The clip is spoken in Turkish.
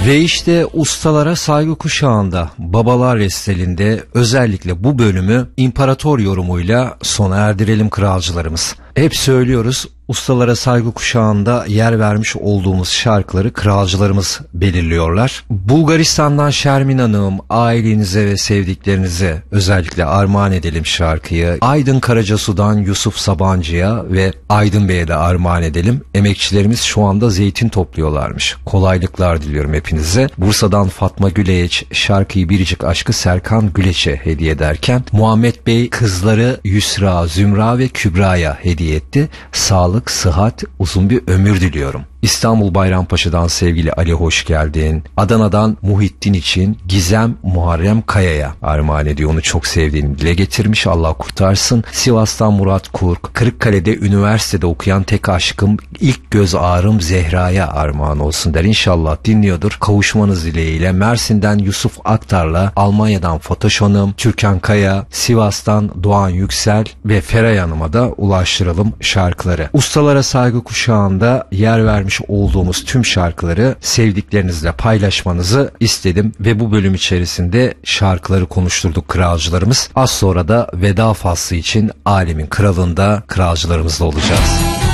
Ve işte ustalara saygı kuşağında Babalar Restelinde özellikle bu bölümü imparator yorumuyla sona erdirelim kralcılarımız. Hep söylüyoruz, ustalara saygı kuşağında yer vermiş olduğumuz şarkıları kralcılarımız belirliyorlar. Bulgaristan'dan Şermin Hanım, ailenize ve sevdiklerinize özellikle armağan edelim şarkıyı. Aydın Karacasu'dan Yusuf Sabancı'ya ve Aydın Bey'e de armağan edelim. Emekçilerimiz şu anda zeytin topluyorlarmış. Kolaylıklar diliyorum hepinize. Bursa'dan Fatma Güleç şarkıyı Biricik Aşkı Serkan Güleç'e hediye ederken Muhammed Bey kızları Yusra, Zümra ve Kübra'ya hediye etti. Sağlık, sıhhat, uzun bir ömür diliyorum. İstanbul Bayrampaşa'dan sevgili Ali hoş geldin. Adana'dan Muhittin için Gizem Muharrem Kaya'ya armağan ediyor. Onu çok sevdiğini dile getirmiş. Allah kurtarsın. Sivas'tan Murat Kurk. Kırıkkale'de üniversitede okuyan tek aşkım, ilk göz ağrım Zehra'ya armağan olsun der. İnşallah dinliyordur. Kavuşmanız dileğiyle. Mersin'den Yusuf Aktar'la, Almanya'dan Fatoş Hanım, Türkan Kaya, Sivas'tan Doğan Yüksel ve Feray Hanım'a da ulaştıralım şarkıları. Ustalara saygı kuşağında yer vermiş olduğumuz tüm şarkıları sevdiklerinizle paylaşmanızı istedim ve bu bölüm içerisinde şarkıları konuşturduk kralcılarımız. Az sonra da veda faslı için Alemin Kralı'nda kralcılarımızla olacağız.